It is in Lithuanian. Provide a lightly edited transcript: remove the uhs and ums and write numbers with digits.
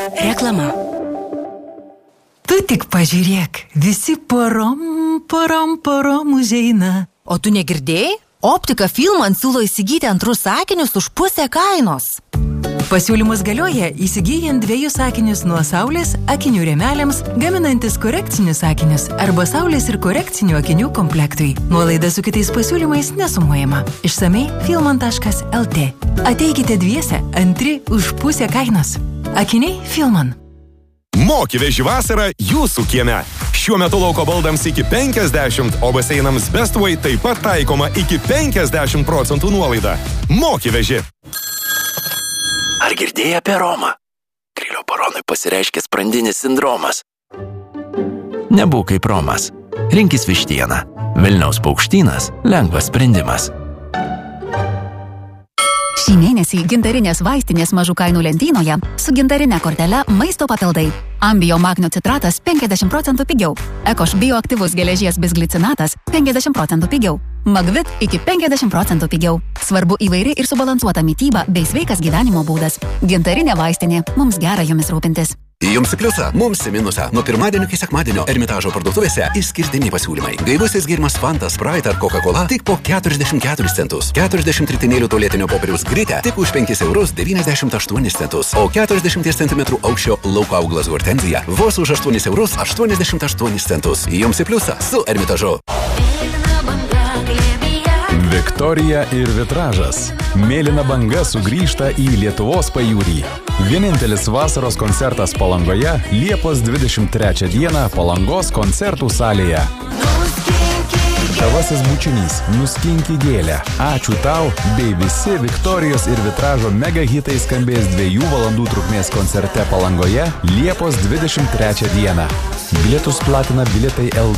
Reklama. Tu tik pažiūrėk, visi porom užeina. O tu negirdėjai? Optika Filman siūlo įsigyti antrus sakinius už pusę kainos. Pasiūlymus galioja įsigyjant 2 sakinius nuo saulės, akinių rėmeliams, gaminantis korekcinius sakinius arba saulės ir korekcinių akinių komplektui. Nuolaida su kitais pasiūlymais nesumuojama. Išsamei filman.lt. Ateikite dviese, antri už pusę kainos. Akiniai Filman. Moki veži vasarą jūsų kieme. Šiuo metu lauko baldams iki 50, o baseinams Bestway taip pat taikoma iki 50% nuolaida. Moki veži. Ar girdėjai apie Romą? Grilio baronui pasireiškia sprandinis sindromas. Nebūk kaip Romas. Rinkis vištieną. Vilniaus paukštynas – lengvas sprendimas. Šį mėnesį gintarinės vaistinės mažų kainų lentynoje su gintarine kortele maisto papildai. Ambio magnio citratas 50% pigiau. Ekoš bioaktyvus geležies bisglicinatas 50% pigiau. Magvit iki 50% pigiau. Svarbu įvairi ir subalansuota mityba bei sveikas gyvenimo būdas. Gintarinė vaistinė. Mums gera jomis rūpintis. Jums į pliusą, mums į minusą. Nuo pirmadienio iki sekmadienio Ermitažo parduotuvėse išskirtiniai pasiūlymai. Gaivusis gėrimas Fanta, Sprite ar Coca-Cola tik po 44 centus. 40 ritinėlių tualetinio popieriaus Gritė tik už 5,98 €. O 40 cm aukščio lauko auglas hortenzija vos už 8,88 €. Jums į pliusą su Ermitažu. Viktorija ir Vitražas. Mėlyna banga sugrįžta į Lietuvos pajūrį. Vienintelis vasaros koncertas Palangoje Liepos 23 dieną Palangos koncertų salėje. Tavasis bučinys Nuskinki gėlę. Ačiū tau bei visi Viktorijos ir Vitražo mega hitai skambės 2 valandų trukmės koncerte Palangoje Liepos 23 dieną. Bilietus platina Bilietai LT.